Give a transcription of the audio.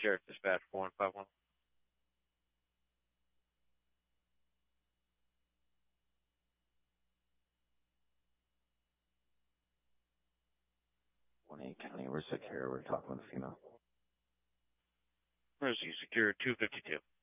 Sheriff Dispatch 4151. County, we're secure. We're talking with a female. Mercy Secure 252.